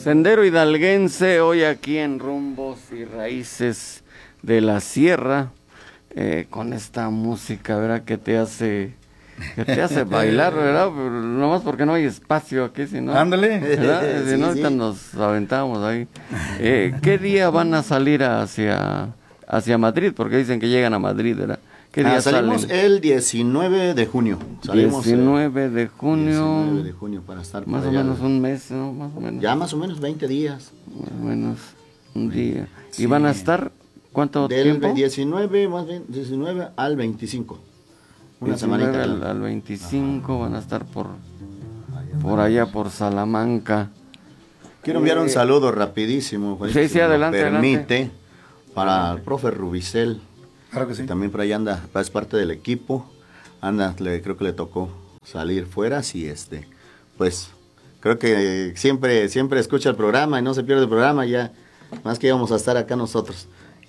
Sendero Hidalguense, hoy aquí en Rumbos y Raíces de la Sierra, con esta música, ¿verdad? Que te hace bailar, ¿verdad? Pero nomás porque no hay espacio aquí, si no. Ándale. ¿Verdad? Si no, ahorita sí. nos aventamos ahí. ¿Qué día van a salir hacia Madrid? Porque dicen que llegan a Madrid, ¿verdad? ¿Qué día salimos salen? el 19 de junio. Salimos 19 de junio. 19 de junio para estar Más por o allá. menos un mes, ¿no? Más o menos. Ya más o menos 20 días. Más o menos un día. Sí. ¿Y van a estar cuánto tiempo? Del 19, más bien, 19 al 25. Una 19 semanita. al 25 van a estar por allá por Salamanca. Quiero enviar un saludo rapidísimo. Sí, si me lo adelante, permite, adelante. para el profe Rubicel. Claro que sí. También por ahí anda, es parte del equipo. Creo que le tocó salir fuera. Sí, pues creo que siempre escucha el programa y no se pierde el programa. Ya, más que íbamos a estar acá nosotros.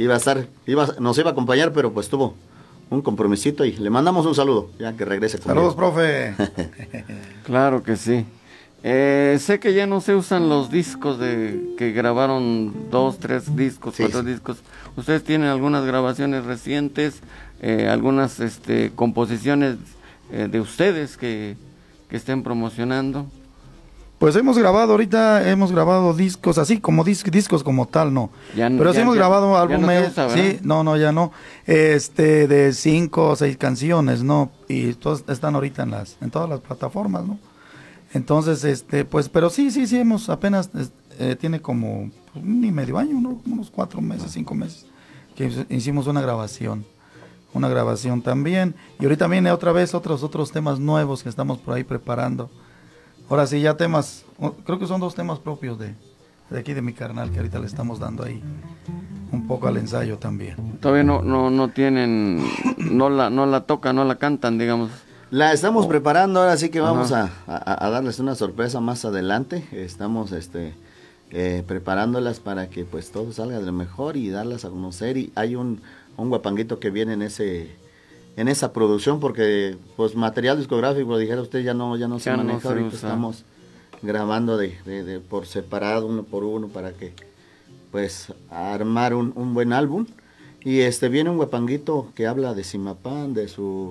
Nos iba a acompañar, pero pues tuvo un compromisito y le mandamos un saludo, ya que regrese conmigo. Saludos, profe. Claro que sí. Sé que ya no se usan los discos que grabaron 2, 3 discos, 4 discos. ¿Ustedes tienen algunas grabaciones recientes, algunas composiciones de ustedes que estén promocionando? Pues hemos grabado discos así como discos como tal, no. Pero sí hemos grabado álbumes, sí, ya no. De 5 o 6 canciones, ¿no? Y todas están ahorita en todas las plataformas, ¿no? Entonces, pues, pero sí hemos apenas, tiene como ni medio año, ¿no? Unos 4 meses, 5 meses, que hicimos una grabación también. Y ahorita viene otra vez otros temas nuevos que estamos por ahí preparando. Ahora sí, ya temas, creo que son 2 temas propios de aquí de mi carnal, que ahorita le estamos dando ahí un poco al ensayo también. Todavía no tienen, no la tocan, no la cantan, digamos. La estamos preparando, ahora sí que vamos a darles una sorpresa más adelante. Estamos preparándolas para que pues todo salga de lo mejor y darlas a conocer. Y hay un guapanguito que viene en esa producción, porque pues material discográfico, dijera usted, ya no se maneja. Ahorita estamos grabando de por separado, uno por uno, para que pues armar un buen álbum. Y viene un guapanguito que habla de Zimapán, de su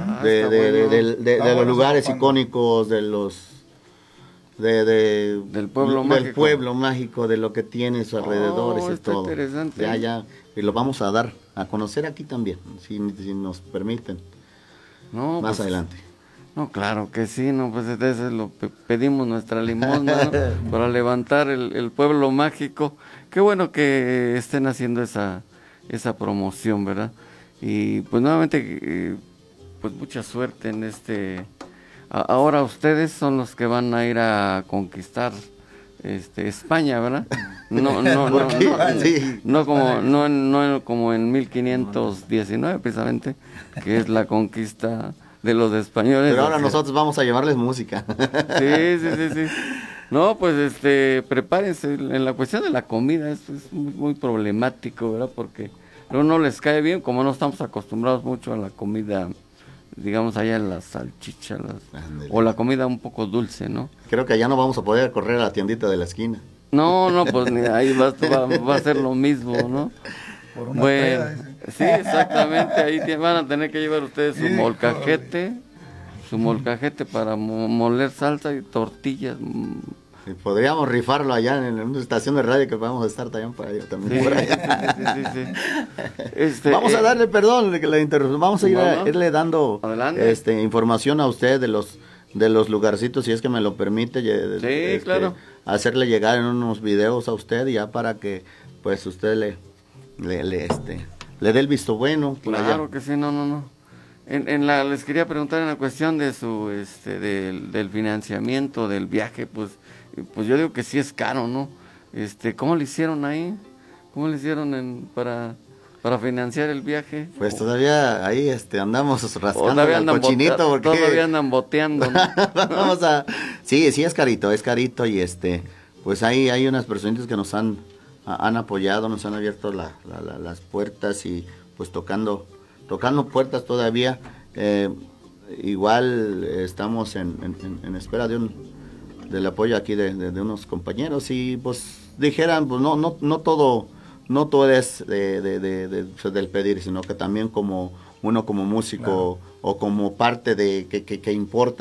de los lugares icónicos, del pueblo mágico, de lo que tiene a sus alrededores y todo. Interesante. Ya, y lo vamos a dar a conocer aquí también, si nos permiten. No, más pues, adelante. No, claro que sí, no, pues entonces pedimos nuestra limosna, ¿no? Para levantar el pueblo mágico. Qué bueno que estén haciendo esa promoción, ¿verdad? Y pues nuevamente, pues mucha suerte en ahora ustedes son los que van a ir a conquistar España, ¿verdad? No como en 1519 precisamente, que es la conquista de los españoles. Pero ahora nosotros vamos a llevarles música. Sí. No, pues prepárense. En la cuestión de la comida es muy, muy problemático, ¿verdad? Porque luego no les cae bien, como no estamos acostumbrados mucho a la comida, digamos allá las salchichas, o la comida un poco dulce, ¿no? Creo que allá no vamos a poder correr a la tiendita de la esquina. No, pues ahí va a ser lo mismo, ¿no? Por una bueno, peda, sí, exactamente, ahí van a tener que llevar ustedes su molcajete para moler salsa y tortillas. Podríamos rifarlo allá en una estación de radio que vamos a estar también por allá. Sí. Vamos a darle, perdón, que la interrupción, vamos a irle dando información a usted de los lugarcitos, si es que me lo permite. Sí, claro. Hacerle llegar en unos videos a usted, ya para que pues usted le dé el visto bueno. Claro que sí, no. Les quería preguntar en la cuestión de su del financiamiento del viaje, pues yo digo que sí es caro, ¿no? ¿Cómo le hicieron ahí? ¿Cómo le hicieron para financiar el viaje? Pues todavía ahí andamos rascando el cochinito, porque todavía andan boteando, ¿no? Sí, es carito y pues ahí hay unas personitas que nos han apoyado, nos han abierto las puertas y pues tocando puertas todavía. Igual estamos en espera de del apoyo aquí de unos compañeros y pues dijeran, pues no todo es del pedir, sino que también como uno como músico o como parte de que importa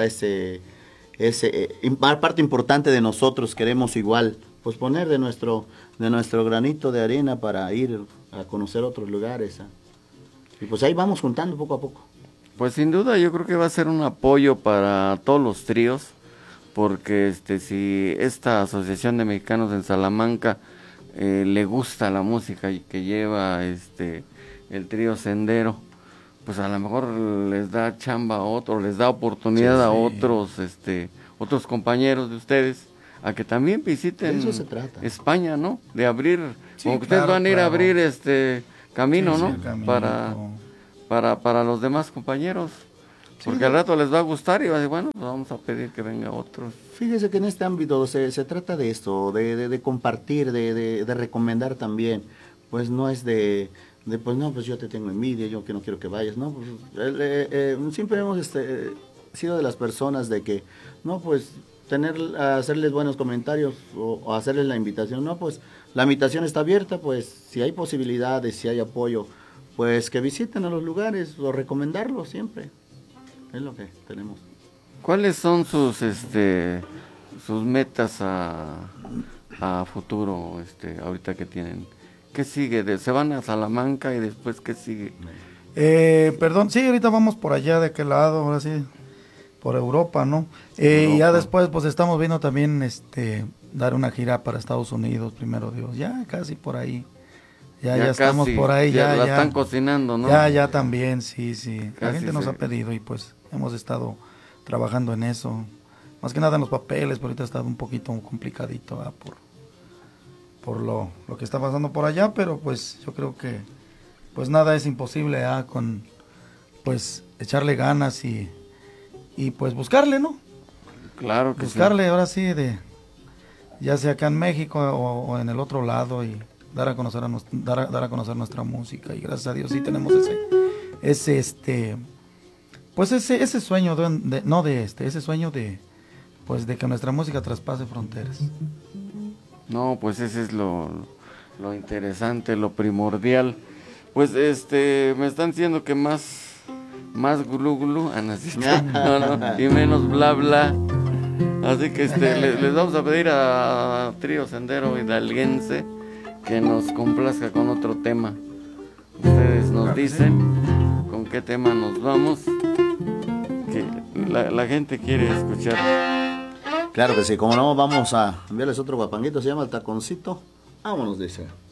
parte importante de nosotros, queremos igual pues poner de nuestro granito de arena para ir a conocer otros lugares, y pues ahí vamos juntando poco a poco. Pues sin duda yo creo que va a ser un apoyo para todos los tríos, porque si esta Asociación de Mexicanos en Salamanca le gusta la música y que lleva el trío Sendero, pues a lo mejor les da chamba a otros, les da oportunidad a otros compañeros de ustedes a que también visiten España, ¿no? De abrir, como que ustedes van a ir a abrir camino, ¿no? Camino. Para los demás compañeros. Porque al rato les va a gustar y va a decir, bueno, pues vamos a pedir que venga otros. Fíjese que en este ámbito se trata de esto, de compartir, de recomendar también. Pues no es pues no, pues yo te tengo envidia, yo que no quiero que vayas, ¿no? Pues, siempre hemos sido de las personas de que, no, pues hacerles buenos comentarios o hacerles la invitación, no, pues la invitación está abierta, pues si hay posibilidades, si hay apoyo, pues que visiten a los lugares o recomendarlos siempre. Es lo que tenemos. ¿Cuáles son sus metas a futuro, ahorita que tienen? ¿Qué sigue? ¿Se van a Salamanca y después qué sigue? Sí, ahorita vamos por allá, de qué lado, ahora sí, por Europa, ¿no? Y ya después, pues estamos viendo también, dar una gira para Estados Unidos, primero Dios, ya casi por ahí. Ya estamos por ahí, ya están cocinando, ¿no? Ya también, sí. La gente nos ha pedido y pues hemos estado trabajando en eso. Más que nada en los papeles, pero ahorita ha estado un poquito complicadito por lo que está pasando por allá, pero pues yo creo que pues nada es imposible con pues echarle ganas y pues buscarle, ¿no? Claro que buscarle, ahora sí, ya sea acá en México o en el otro lado, y dar a conocer nuestra música. Y gracias a Dios sí tenemos ese sueño ese sueño de que nuestra música traspase fronteras. No, pues ese es lo interesante, lo primordial. Pues me están diciendo que más glu glu, y menos bla bla. Así que les vamos a pedir a Trío Sendero Hidalguense que nos complazca con otro tema. Ustedes nos dicen con qué tema nos vamos, que la gente quiere escuchar. Claro que sí, como no, vamos a enviarles otro guapanguito, se llama El Taconcito. Vámonos, dice.